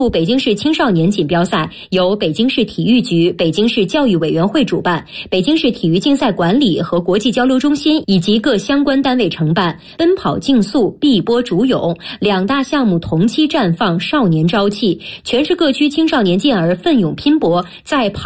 北京市青少年锦标赛由北京市体育局、北京市教育委员会主办，北京市体育竞赛管理和国际交流中心以及各相关单位承办，奔跑竞速、碧波逐泳2大项目同期绽放少年朝气，全市各区青少年健儿奋勇拼搏，在跑